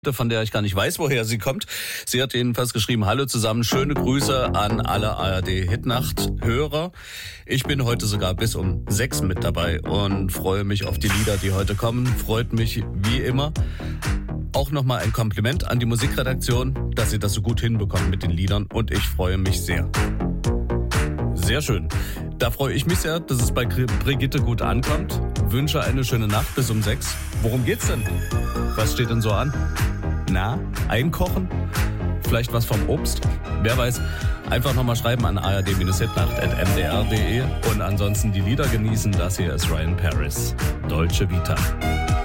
von der ich gar nicht weiß, woher sie kommt. Sie hat jedenfalls geschrieben: Hallo zusammen, schöne Grüße an alle ARD-Hitnacht-Hörer. Ich bin heute sogar bis um 6 mit dabei und freue mich auf die Lieder, die heute kommen. Freut mich wie immer. Auch nochmal ein Kompliment an die Musikredaktion, dass sie das so gut hinbekommen mit den Liedern, und ich freue mich sehr. Sehr schön. Da freue ich mich sehr, dass es bei Brigitte gut ankommt. Wünsche eine schöne Nacht bis um 6. Worum geht's denn? Was steht denn so an? Na, einkochen? Vielleicht was vom Obst? Wer weiß. Einfach nochmal schreiben an ard-hitnacht@mdr.de und ansonsten die Lieder genießen. Das hier ist Ryan Paris, Dolce Vita.